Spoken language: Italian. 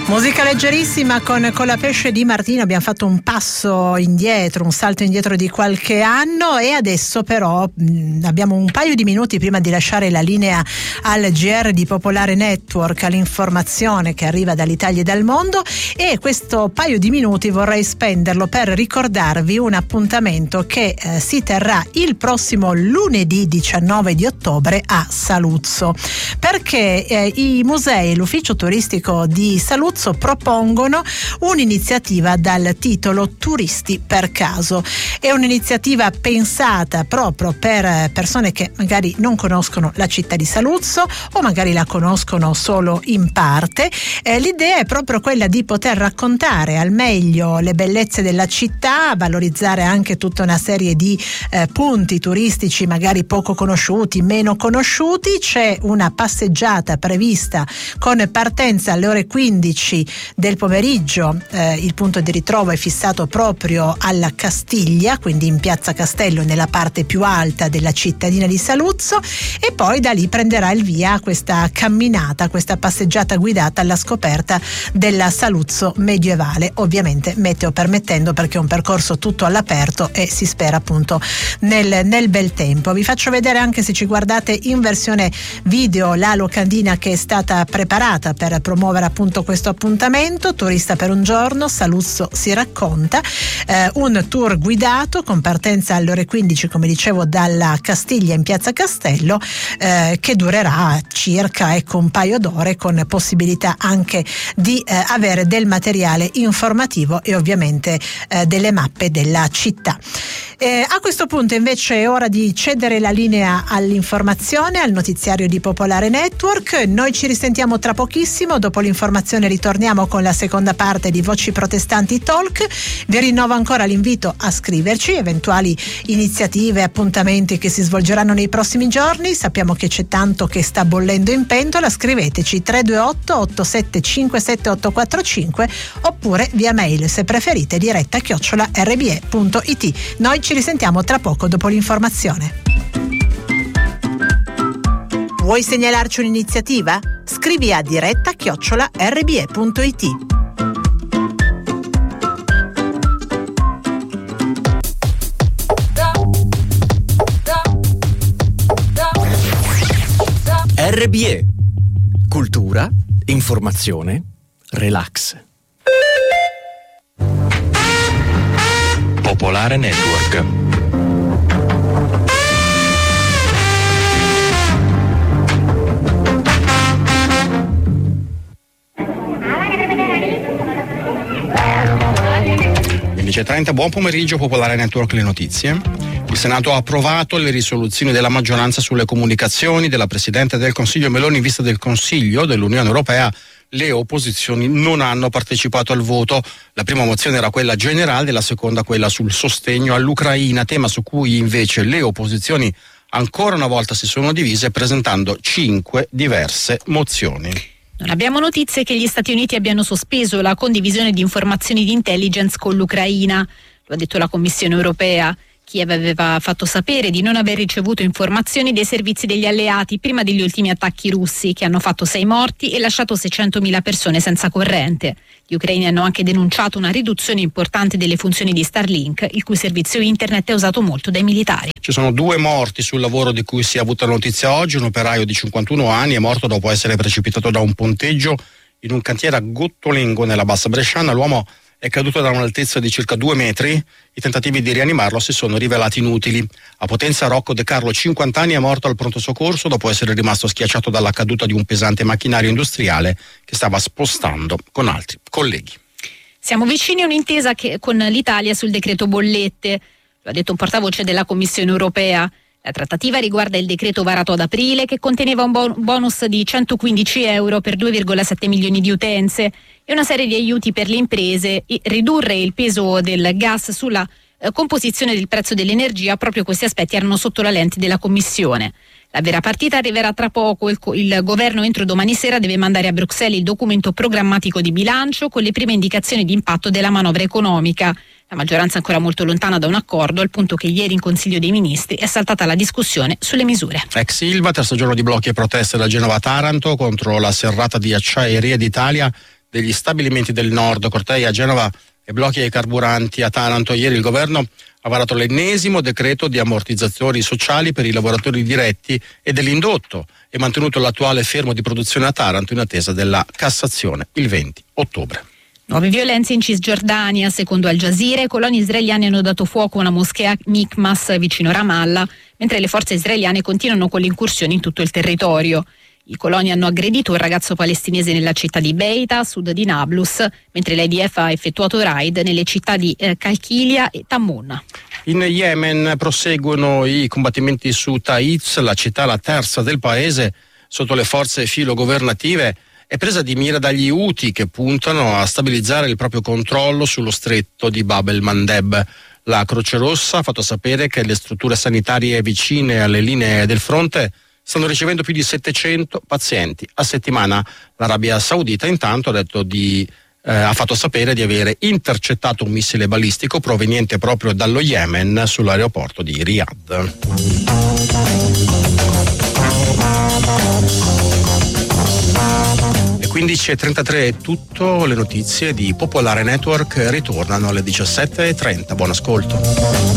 Musica leggerissima con Colapesce di Martino. Abbiamo fatto un passo indietro, un salto indietro di qualche anno, e adesso però abbiamo un paio di minuti prima di lasciare la linea al GR di Popolare Network, all'informazione che arriva dall'Italia e dal mondo, e questo paio di minuti vorrei spenderlo per ricordarvi un appuntamento che si terrà il prossimo lunedì 19 di ottobre a Saluzzo, perché i musei e l'ufficio turistico di Saluzzo propongono un'iniziativa dal titolo Turisti per caso. È un'iniziativa pensata proprio per persone che magari non conoscono la città di Saluzzo o magari la conoscono solo in parte. L'idea è proprio quella di poter raccontare al meglio le bellezze della città, valorizzare anche tutta una serie di punti turistici magari poco conosciuti, meno conosciuti. C'è una passeggiata prevista con partenza alle ore 15 del pomeriggio. Il punto di ritrovo è fissato proprio alla Castiglia, quindi in Piazza Castello, nella parte più alta della cittadina di Saluzzo, e poi da lì prenderà il via questa camminata, questa passeggiata guidata alla scoperta della Saluzzo medievale, ovviamente meteo permettendo, perché è un percorso tutto all'aperto e si spera appunto nel bel tempo. Vi faccio vedere, anche se ci guardate in versione video, la locandina che è stata preparata per promuovere appunto questo appuntamento. Turista per un giorno, Saluzzo si racconta, un tour guidato con partenza alle ore 15, come dicevo, dalla Castiglia in Piazza Castello, che durerà circa un paio d'ore, con possibilità anche di avere del materiale informativo e ovviamente delle mappe della città. A questo punto invece è ora di cedere la linea all'informazione, al notiziario di Popolare Network. Noi ci risentiamo tra pochissimo, dopo l'informazione ritorniamo con la seconda parte di Voci Protestanti Talk. Vi rinnovo ancora l'invito a scriverci eventuali iniziative, appuntamenti che si svolgeranno nei prossimi giorni. Sappiamo che c'è tanto che sta bollendo in pentola. Scriveteci 328 8757 845 oppure via mail, se preferite, diretta@rbe.it. Noi ci risentiamo tra poco dopo l'informazione. Vuoi segnalarci un'iniziativa? Scrivi a diretta@rbe.it. RBE. Cultura, informazione, relax. Popolare Network. Buon pomeriggio, Popolare Network, le notizie. Il Senato ha approvato le risoluzioni della maggioranza sulle comunicazioni della Presidente del Consiglio Meloni in vista del Consiglio dell'Unione Europea. Le opposizioni non hanno partecipato al voto. La prima mozione era quella generale, la seconda quella sul sostegno all'Ucraina, tema su cui invece le opposizioni ancora una volta si sono divise, presentando 5 diverse mozioni. Non abbiamo notizie che gli Stati Uniti abbiano sospeso la condivisione di informazioni di intelligence con l'Ucraina. Lo ha detto la Commissione europea. Kiev aveva fatto sapere di non aver ricevuto informazioni dei servizi degli alleati prima degli ultimi attacchi russi, che hanno fatto 6 morti e lasciato 600.000 persone senza corrente. Gli ucraini hanno anche denunciato una riduzione importante delle funzioni di Starlink, il cui servizio internet è usato molto dai militari. Ci sono 2 morti sul lavoro di cui si è avuta notizia oggi. Un operaio di 51 anni è morto dopo essere precipitato da un ponteggio in un cantiere a Gottolengo, nella Bassa Bresciana. L'uomo è caduto da un'altezza di circa 2 metri. I tentativi di rianimarlo si sono rivelati inutili. A Potenza, Rocco De Carlo, 50 anni, è morto al pronto soccorso dopo essere rimasto schiacciato dalla caduta di un pesante macchinario industriale che stava spostando con altri colleghi. Siamo vicini a un'intesa con l'Italia sul decreto bollette, lo ha detto un portavoce della Commissione europea. La trattativa riguarda il decreto varato ad aprile, che conteneva un bonus di 115 euro per 2,7 milioni di utenze e una serie di aiuti per le imprese, e ridurre il peso del gas sulla composizione del prezzo dell'energia. Proprio questi aspetti erano sotto la lente della Commissione. La vera partita arriverà tra poco. Il governo entro domani sera deve mandare a Bruxelles il documento programmatico di bilancio con le prime indicazioni di impatto della manovra economica. La maggioranza è ancora molto lontana da un accordo, al punto che ieri in Consiglio dei Ministri è saltata la discussione sulle misure. Ex Ilva, terzo giorno di blocchi e proteste da Genova a Taranto contro la serrata di Acciaierie d'Italia. degli stabilimenti del nord, cortei a Genova e blocchi ai carburanti a Taranto. Ieri il governo ha varato l'ennesimo decreto di ammortizzatori sociali per i lavoratori diretti e dell'indotto e mantenuto l'attuale fermo di produzione a Taranto in attesa della Cassazione il 20 ottobre. Nuove violenze in Cisgiordania. Secondo Al Jazeera, i coloni israeliani hanno dato fuoco a una moschea Mikmas vicino Ramallah, mentre le forze israeliane continuano con le incursioni in tutto il territorio. I coloni hanno aggredito un ragazzo palestinese nella città di Beita, a sud di Nablus, mentre l'IDF ha effettuato raid nelle città di Kalkilia e Tammun. In Yemen proseguono i combattimenti su Taiz, la città la terza del paese sotto le forze filogovernative, è presa di mira dagli Houthi che puntano a stabilizzare il proprio controllo sullo stretto di Bab el-Mandeb. La Croce Rossa ha fatto sapere che le strutture sanitarie vicine alle linee del fronte stanno ricevendo più di 700 pazienti a settimana. L'Arabia Saudita intanto ha fatto sapere di avere intercettato un missile balistico proveniente proprio dallo Yemen sull'aeroporto di Riyadh. E 15:33 è tutto, le notizie di Popolare Network ritornano alle 17:30. Buon ascolto.